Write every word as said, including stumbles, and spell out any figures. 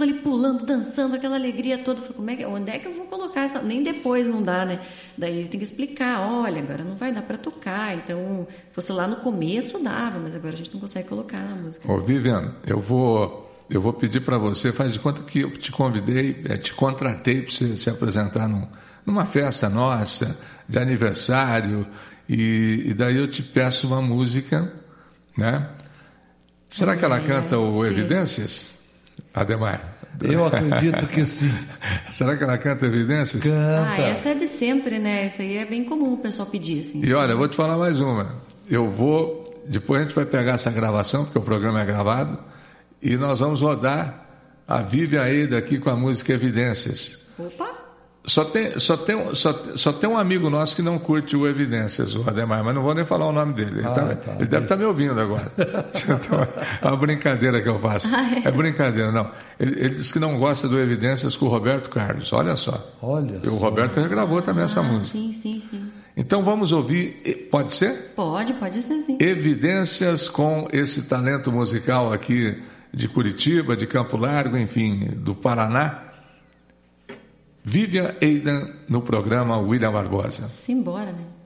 ali pulando, dançando, aquela alegria toda. Eu falei, como é que, onde é que eu vou colocar essa? Nem depois não dá, né? Daí tem que explicar, olha, agora não vai dar para tocar. Então, fosse lá no começo dava, mas agora a gente não consegue colocar na música. Ô, Vivian, eu vou, eu vou pedir para você, faz de conta que eu te convidei, te contratei para você se apresentar num, numa festa nossa, de aniversário, e, e daí eu te peço uma música, né? Será que ela canta o sim. Evidências, Ademar? Eu acredito que sim. Será que ela canta Evidências? Canta. Ah, essa é de sempre, né? Isso aí é bem comum o pessoal pedir, assim. E olha, eu vou te falar mais uma. Eu vou... Depois a gente vai pegar essa gravação, porque o programa é gravado, e nós vamos rodar a Vivian Eida aqui com a música Evidências. Opa! Só tem, só, tem, só, só tem um amigo nosso que não curte o Evidências, o Ademar, mas não vou nem falar o nome dele. Ele, Ah, tá, tá. ele deve estar me ouvindo agora. É uma brincadeira que eu faço. Ah, é? É brincadeira, não. Ele, ele disse que não gosta do Evidências com o Roberto Carlos. Olha só. Olha E o só. Roberto regravou também essa Ah, música. sim, sim, sim. Então vamos ouvir, pode ser? Pode, pode ser sim. Evidências com esse talento musical aqui de Curitiba, de Campo Largo, enfim, do Paraná. Vivian Eida no programa William Barbosa. Simbora, né?